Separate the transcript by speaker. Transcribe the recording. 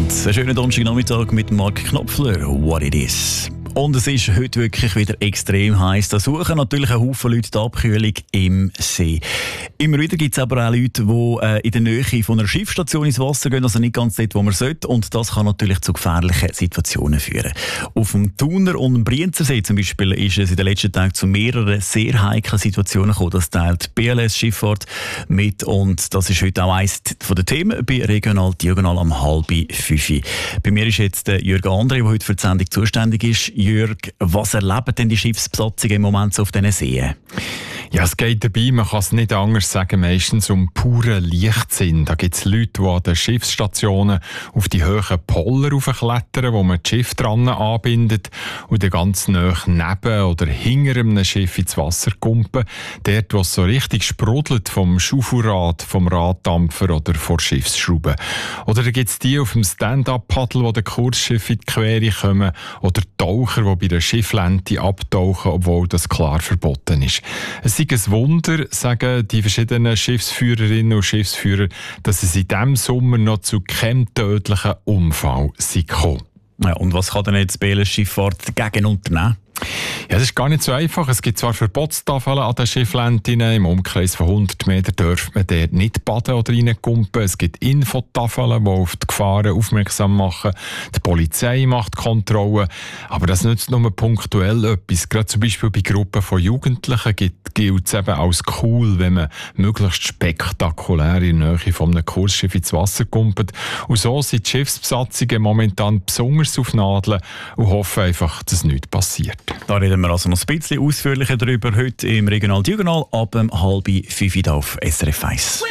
Speaker 1: miteinander. Einen schönen Donnerstagnachmittag mit Marc Knopfler. What it is. Und es ist heute wirklich wieder extrem heiß. Da suchen natürlich ein Haufen Leute die Abkühlung im See. Immer wieder gibt es aber auch Leute, die in der Nähe von einer Schiffsstation ins Wasser gehen, also nicht ganz dort, wo man sollte. Und das kann natürlich zu gefährlichen Situationen führen. Auf dem Thuner und dem Brienzersee zum Beispiel ist es in den letzten Tagen zu mehreren sehr heiklen Situationen gekommen. Das teilt BLS Schifffahrt mit. Und das ist heute auch eines der Themen bei Regional Diagonal am 4:30. Bei mir ist jetzt Jürg André, der heute für die Sendung zuständig ist. Jürg, was erleben denn die Schiffsbesatzungen im Moment so auf diesen Seen?
Speaker 2: Ja, es geht dabei, man kann es nicht anders sagen, meistens um puren Leichtsinn. Da gibt es Leute, die an den Schiffsstationen auf die hohen Poller raufklettern, wo man das Schiff dran anbindet und dann ganz nahe neben oder hinter einem Schiff ins Wasser kumpen. Dort, wo es so richtig sprudelt vom Schaufelrad, vom Raddampfer oder vor Schiffsschrauben. Oder da gibt es die auf dem Stand-up-Paddel, die den Kursschiff in die Quere kommen. Oder Taucher, die bei der Schifflente abtauchen, obwohl das klar verboten ist. Es ist ein Wunder, sagen die verschiedenen Schiffsführerinnen und Schiffsführer, dass es in diesem Sommer noch zu keinem tödlichen Unfall gekommen.
Speaker 1: Ja, und was kann denn jetzt BLS Schifffahrt dagegen unternehmen?
Speaker 2: Ja, das ist gar nicht so einfach. Es gibt zwar Verbotstafeln an den Schifflenten. Im Umkreis von 100 Metern darf man dort nicht baden oder reinkumpen. Es gibt Infotafeln, die auf die Gefahren aufmerksam machen. Die Polizei macht Kontrollen. Aber das nützt nur punktuell etwas. Gerade zum Beispiel bei Gruppen von Jugendlichen gilt es eben als cool, wenn man möglichst spektakulär in der Nähe von einem Kursschiff ins Wasser kumpelt. Und so sind die Schiffsbesatzungen momentan besonders auf Nadeln und hoffen einfach, dass nichts passiert.
Speaker 1: Da reden wir also noch ein bisschen ausführlicher darüber heute im Regional Diagonal ab 4:30 auf SRF 1.